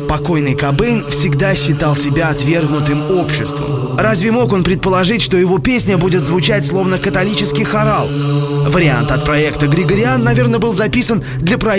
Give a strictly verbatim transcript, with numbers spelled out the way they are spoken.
покойный Кобейн всегда считал себя отвергнутым обществом. Разве мог он предположить, что его песня будет звучать словно католический хорал? Вариант от проекта «Григориан», наверное, был записан для проекта